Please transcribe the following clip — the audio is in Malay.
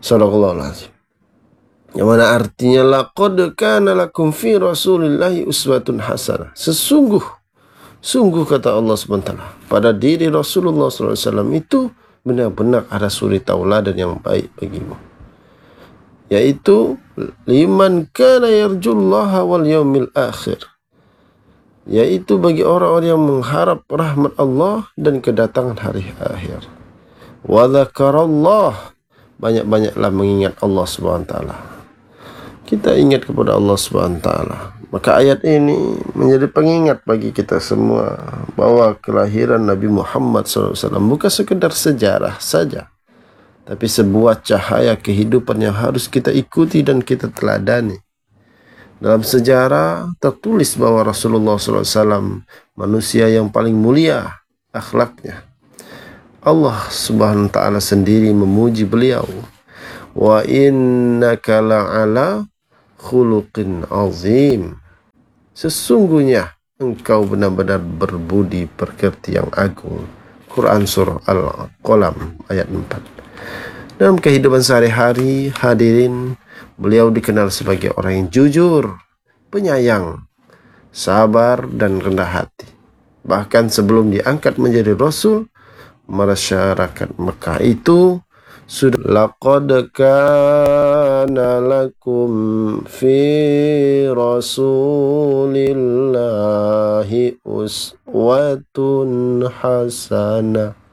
Sallallahu alaihi wasallam. Yang mana artinya laqad kana lakum fi Rasulillahi uswatun hasanah. Sungguh kata Allah SWT, pada diri Rasulullah SAW itu benar-benar ada suri tauladan yang baik bagimu. Yaitu liman kana yarjullaha wal yaumil akhir. Yaitu bagi orang-orang yang mengharap rahmat Allah dan kedatangan hari akhir. Wa dzakarallah, banyak-banyaklah mengingat Allah SWT. Kita ingat kepada Allah SWT. Maka ayat ini menjadi pengingat bagi kita semua bahwa kelahiran Nabi Muhammad SAW bukan sekedar sejarah saja, tapi sebuah cahaya kehidupan yang harus kita ikuti dan kita teladani. Dalam sejarah tertulis bahwa Rasulullah SAW manusia yang paling mulia akhlaknya. Allah Subhanahu wa taala sendiri memuji beliau. Wa innaka la'ala khuluqin azim. Sesungguhnya engkau benar-benar berbudi pekerti yang agung. Quran surah Al-Qalam ayat 4. Dalam kehidupan sehari-hari, hadirin, beliau dikenal sebagai orang yang jujur, penyayang, sabar dan rendah hati. Bahkan sebelum diangkat menjadi Rasul, masyarakat Mekah itu sudah laqad kana lakum fi Rasulillahi uswatun hasanah.